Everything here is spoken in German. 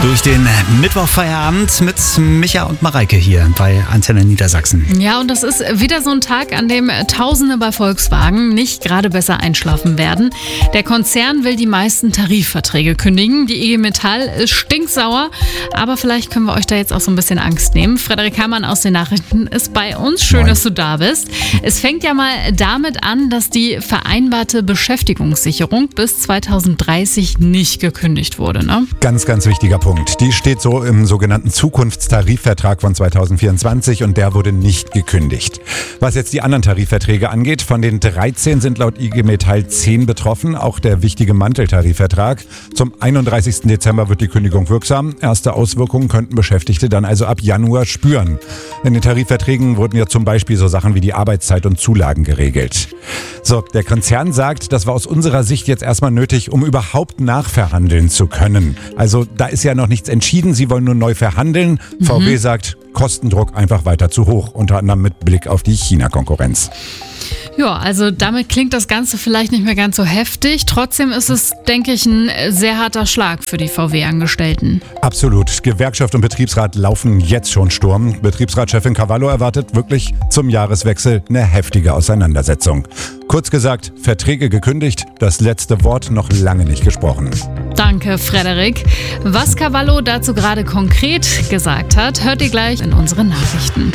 Durch den Mittwochfeierabend mit Micha und Mareike hier bei Antenne Niedersachsen. Ja, und das ist wieder so ein Tag, an dem Tausende bei Volkswagen nicht gerade besser einschlafen werden. Der Konzern will die meisten Tarifverträge kündigen. Die IG Metall ist stinksauer, aber vielleicht können wir euch da jetzt auch so ein bisschen Angst nehmen. Frederik Herrmann aus den Nachrichten ist bei uns. Schön, dass du da bist. Es fängt ja mal damit an, dass die vereinbarte Beschäftigungssicherung bis 2030 nicht gekündigt wurde, ne? Ganz, ganz wichtiger Punkt. Die steht so im sogenannten Zukunftstarifvertrag von 2024 und der wurde nicht gekündigt. Was jetzt die anderen Tarifverträge angeht, von den 13 sind laut IG Metall 10 betroffen, auch der wichtige Manteltarifvertrag. Zum 31. Dezember wird die Kündigung wirksam. Erste Auswirkungen könnten Beschäftigte dann also ab Januar spüren. In den Tarifverträgen wurden ja zum Beispiel so Sachen wie die Arbeitszeit und Zulagen geregelt. So, der Konzern sagt, das war aus unserer Sicht jetzt erstmal nötig, um überhaupt nachverhandeln zu können. Also da ist ja noch nichts entschieden, sie wollen nur neu verhandeln. VW sagt, Kostendruck einfach weiter zu hoch, unter anderem mit Blick auf die China-Konkurrenz. Ja, also damit klingt das Ganze vielleicht nicht mehr ganz so heftig. Trotzdem ist es, denke ich, ein sehr harter Schlag für die VW-Angestellten. Absolut. Gewerkschaft und Betriebsrat laufen jetzt schon Sturm. Betriebsratschefin Cavallo erwartet wirklich zum Jahreswechsel eine heftige Auseinandersetzung. Kurz gesagt, Verträge gekündigt, das letzte Wort noch lange nicht gesprochen. Danke, Frederik. Was Cavallo dazu gerade konkret gesagt hat, hört ihr gleich in unseren Nachrichten.